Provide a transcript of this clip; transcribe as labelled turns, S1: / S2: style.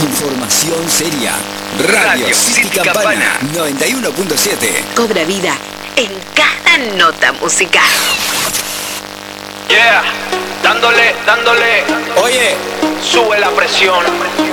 S1: Información seria. Radio City Campana 91.7.
S2: Cobra vida en cada nota musical.
S3: Yeah, dándole.
S1: Oye,
S3: Sube la presión.